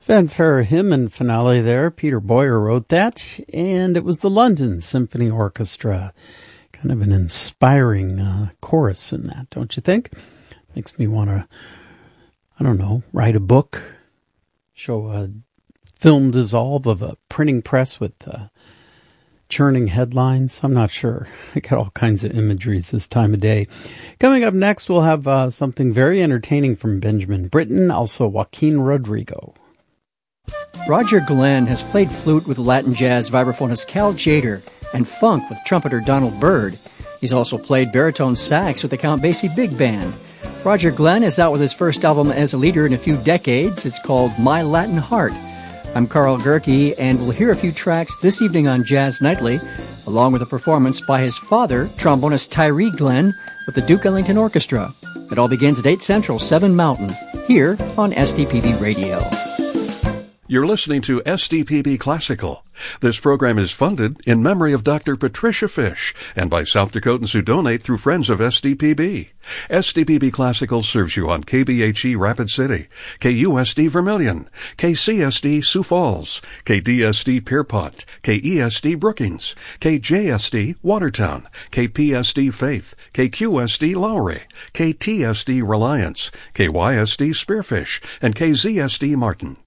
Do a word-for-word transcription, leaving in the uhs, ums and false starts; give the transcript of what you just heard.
Fanfare hymn and finale there. Peter Boyer wrote that, and it was the London Symphony Orchestra. Kind of an inspiring uh, chorus in that, don't you think? Makes me want to, I don't know, write a book, show a film dissolve of a printing press with uh, churning headlines. I'm not sure. I got all kinds of imageries this time of day. Coming up next, we'll have uh, something very entertaining from Benjamin Britten, also Joaquin Rodrigo. Roger Glenn has played flute with Latin jazz vibraphonist Cal Tjader and funk with trumpeter Donald Byrd. He's also played baritone sax with the Count Basie Big Band. Roger Glenn is out with his first album as a leader in a few decades. It's called My Latin Heart. I'm Carl Gerke, and we'll hear a few tracks this evening on Jazz Nightly, along with a performance by his father, trombonist Tyree Glenn, with the Duke Ellington Orchestra. It all begins at eight Central, seven Mountain, here on S D P B Radio. You're listening to S D P B Classical. This program is funded in memory of Doctor Patricia Fish and by South Dakotans who donate through Friends of S D P B. S D P B Classical serves you on K B H E Rapid City, K U S D Vermilion, K C S D Sioux Falls, K D S D Pierpont, K E S D Brookings, K J S D Watertown, K P S D Faith, K Q S D Lowry, K T S D Reliance, K Y S D Spearfish, and K Z S D Martin.